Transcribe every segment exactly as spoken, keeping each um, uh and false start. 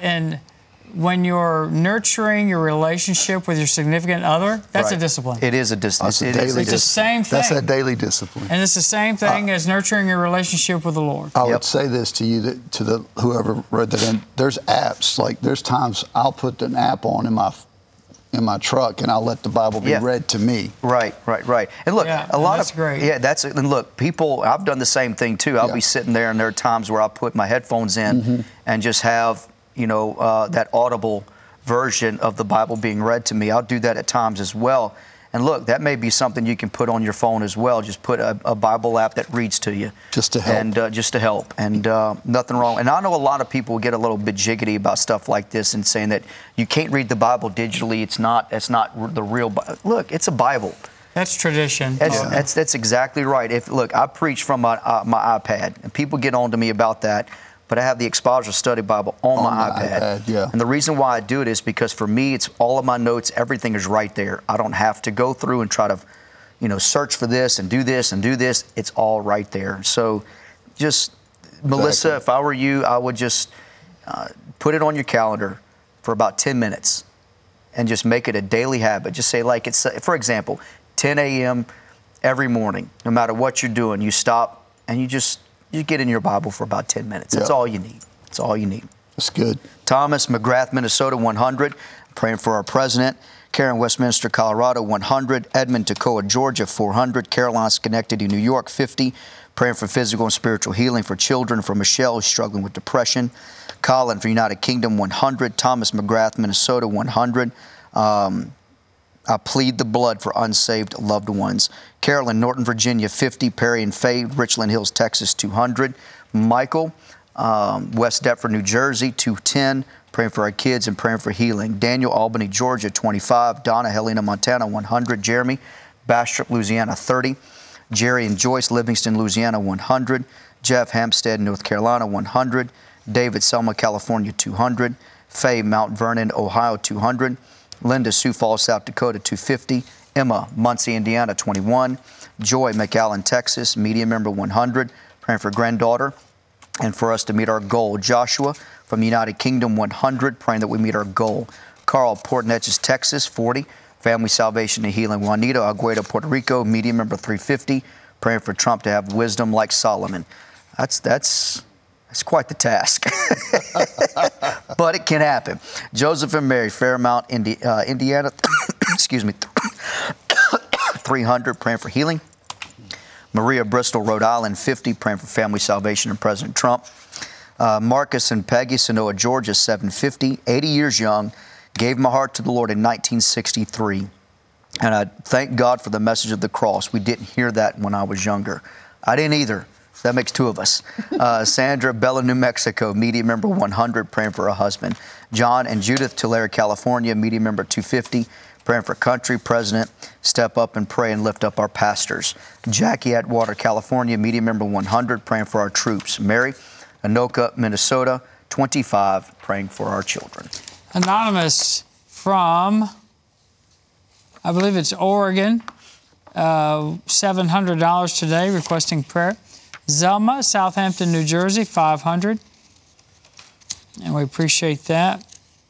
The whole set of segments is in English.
and when you're nurturing your relationship with your significant other, that's right. a discipline. It is a dis- That's a it daily is a It's the discipline. same thing. That's that daily discipline. And it's the same thing uh, as nurturing your relationship with the Lord. I Yep. would say this to you, that, to the whoever read that in. There's apps, like there's times I'll put an app on in my in my truck and I'll let the Bible be Yeah. read to me. Right, right, right. And look, Yeah, a lot that's of great. yeah, that's and look, people. I've done the same thing too. I'll Yeah. be sitting there, and there are times where I'll put my headphones in Mm-hmm. and just have you know uh, that audible version of the Bible being read to me. I'll do that at times as well. And look, that may be something you can put on your phone as well. Just put a, a Bible app that reads to you. Just to help. And uh, just to help. And uh, nothing wrong. And I know a lot of people get a little bit jiggity about stuff like this and saying that you can't read the Bible digitally. It's not, it's not the real Bible. Look, it's a Bible. That's tradition. That's, Yeah. that's, that's exactly right. If Look, I preach from my, uh, my iPad, and people get on to me about that. But I have the Expositor Study Bible on, On my the iPad. iPad, yeah. And the reason why I do it is because for me, it's all of my notes, everything is right there. I don't have to go through and try to, you know, search for this and do this and do this. It's all right there. So just, Melissa, if I were you, I would just uh, put it on your calendar for about ten minutes and just make it a daily habit. Just say, like, it's, for example, ten a.m. every morning, no matter what you're doing, you stop and you just, you get in your Bible for about ten minutes. That's Yeah. all you need. That's all you need. That's good. Thomas, McGrath, Minnesota, one hundred. Praying for our president. Karen, Westminster, Colorado, one hundred. Edmond, Toccoa, Georgia, four hundred. Caroline, Schenectady, New York, fifty. Praying for physical and spiritual healing for children. For Michelle, who's struggling with depression. Colin, for United Kingdom, one hundred. Thomas McGrath, Minnesota, one hundred. Um, I plead the blood for unsaved loved ones. Carolyn, Norton, Virginia, fifty. Perry and Faye, Richland Hills, Texas, two hundred. Michael, um, West Deptford, New Jersey, two ten. Praying for our kids and praying for healing. Daniel, Albany, Georgia, twenty-five. Donna, Helena, Montana, one hundred. Jeremy, Bastrop, Louisiana, thirty. Jerry and Joyce, Livingston, Louisiana, one hundred. Jeff, Hampstead, North Carolina, one hundred. David, Selma, California, two hundred. Faye, Mount Vernon, Ohio, two hundred. Linda, Sioux Falls, South Dakota, two fifty. Emma, Muncie, Indiana, twenty-one. Joy, McAllen, Texas, media member, one hundred. Praying for granddaughter and for us to meet our goal. Joshua from the United Kingdom, one hundred. Praying that we meet our goal. Carl, Port Neches, Texas, forty. Family Salvation and Healing. Juanita, Agueda, Puerto Rico, media member, three fifty. Praying for Trump to have wisdom like Solomon. That's, that's, that's quite the task. But it can happen. Joseph and Mary, Fairmount, Indi- uh, Indiana, excuse me, three hundred, praying for healing. Maria, Bristol, Rhode Island, fifty, praying for family salvation and President Trump. Uh, Marcus and Peggy, Sonoa, Georgia, seven fifty, eighty years young, gave my heart to the Lord in nineteen sixty-three. And I thank God for the message of the cross. We didn't hear that when I was younger. I didn't either. That makes two of us. Uh, Sandra, Bella, New Mexico, media member one hundred, praying for her husband. John and Judith, Tulare, California, media member two fifty, praying for country, president. Step up and pray and lift up our pastors. Jackie, Atwater, California, media member one hundred, praying for our troops. Mary, Anoka, Minnesota, twenty-five, praying for our children. Anonymous from, I believe it's Oregon, uh, seven hundred dollars today, requesting prayer. Zelma, Southampton, New Jersey, five hundred. And we appreciate that.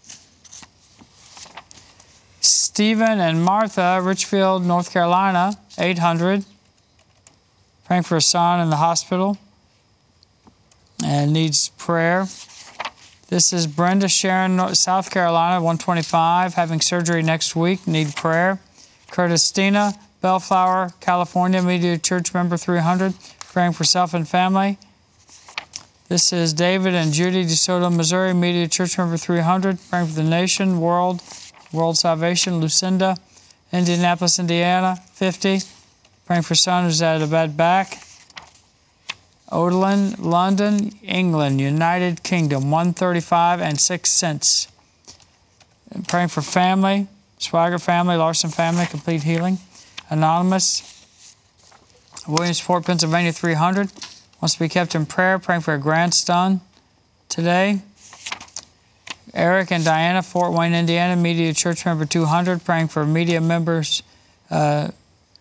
Stephen and Martha, Richfield, North Carolina, eight hundred. Praying for a son in the hospital and needs prayer. This is Brenda Sharon, South Carolina, one twenty-five, having surgery next week, need prayer. Curtistina, Bellflower, California, Media Church member three hundred, praying for self and family. This is David and Judy DeSoto, Missouri, Media Church member three hundred, praying for the nation, world, world salvation. Lucinda, Indianapolis, Indiana, fifty, praying for son who's had a bad back. Odalyn, London, England, United Kingdom, one thirty-five and six cents. And praying for family, Swagger family, Larson family, complete healing. Anonymous, Williamsport, Pennsylvania, three hundred. Wants to be kept in prayer, praying for a grandson today. Eric and Diana, Fort Wayne, Indiana, Media Church member two hundred, praying for media members uh,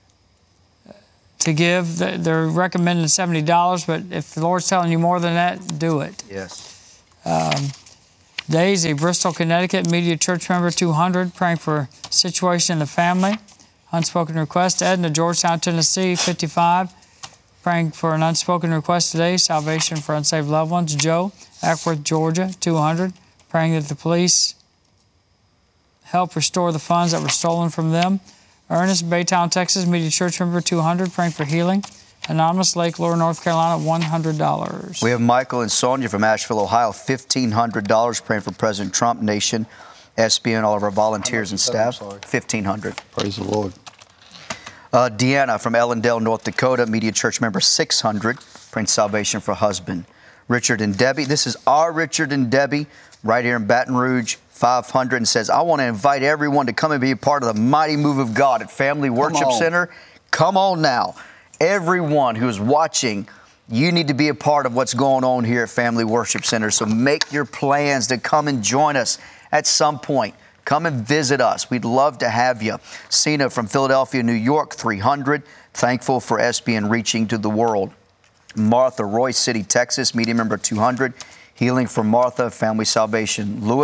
to give. They're recommending seventy dollars, but if the Lord's telling you more than that, do it. Yes. Um, Daisy, Bristol, Connecticut, Media Church member, two hundred, praying for situation in the family. Unspoken request. Edna, Georgetown, Tennessee, fifty-five, praying for an unspoken request today, salvation for unsaved loved ones. Joe, Ackworth, Georgia, two hundred, praying that the police help restore the funds that were stolen from them. Ernest, Baytown, Texas, Media Church member, two hundred, praying for healing. Anonymous, Lake Lure, North Carolina, one hundred dollars. We have Michael and Sonia from Asheville, Ohio, fifteen hundred dollars, praying for President Trump, nation, S B N, all of our volunteers and staff. fifteen hundred dollars. Praise the Lord. Uh, Deanna from Ellendale, North Dakota, Media Church member, six hundred dollars, praying salvation for husband. Richard and Debbie. This is our Richard and Debbie right here in Baton Rouge, five hundred dollars, and says, I want to invite everyone to come and be a part of the mighty move of God at Family Worship Center. Come on now. Everyone who's watching, you need to be a part of what's going on here at Family Worship Center. So make your plans to come and join us at some point. Come and visit us. We'd love to have you. Cena from Philadelphia, New York, three hundred. Thankful for S B N reaching to the world. Martha, Roy City, Texas, media member, two hundred. Healing for Martha, Family Salvation. Louis